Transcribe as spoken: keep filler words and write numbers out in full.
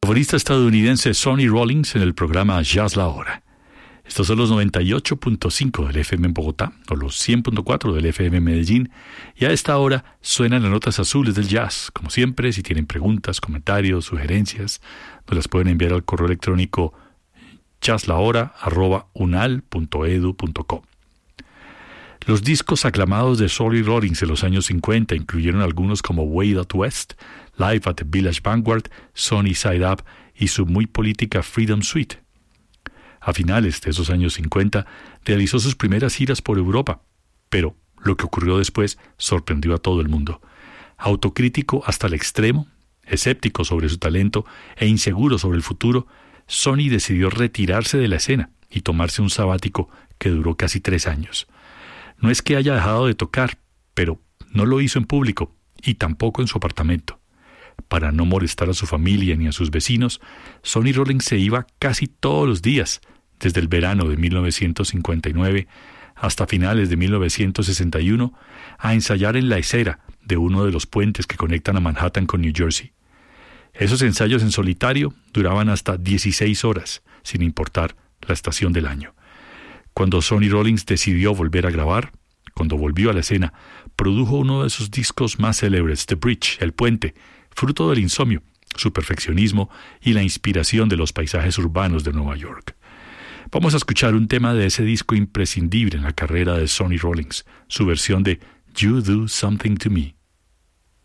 Saxofonista estadounidense Sonny Rollins en el programa Jazz La Hora. Estos son los noventa y ocho punto cinco del F M en Bogotá, o los cien punto cuatro del F M en Medellín, y a esta hora suenan las notas azules del jazz. Como siempre, si tienen preguntas, comentarios, sugerencias, nos las pueden enviar al correo electrónico jazzlahora arroba unal punto edu punto co. Los discos aclamados de Sonny Rollins en los años cincuenta incluyeron algunos como Way Out West, Live at the Village Vanguard, Sunny Side Up y su muy política Freedom Suite. A finales de esos años cincuenta realizó sus primeras giras por Europa, pero lo que ocurrió después sorprendió a todo el mundo. Autocrítico hasta el extremo, escéptico sobre su talento e inseguro sobre el futuro, Sonny decidió retirarse de la escena y tomarse un sabático que duró casi tres años. No es que haya dejado de tocar, pero no lo hizo en público y tampoco en su apartamento. Para no molestar a su familia ni a sus vecinos, Sonny Rollins se iba casi todos los días, desde el verano de mil novecientos cincuenta y nueve hasta finales de mil novecientos sesenta y uno, a ensayar en la acera de uno de los puentes que conectan a Manhattan con New Jersey. Esos ensayos en solitario duraban hasta dieciséis horas, sin importar la estación del año. Cuando Sonny Rollins decidió volver a grabar, cuando volvió a la escena, produjo uno de sus discos más célebres, The Bridge, El Puente, fruto del insomnio, su perfeccionismo y la inspiración de los paisajes urbanos de Nueva York. Vamos a escuchar un tema de ese disco imprescindible en la carrera de Sonny Rollins, su versión de You Do Something to Me.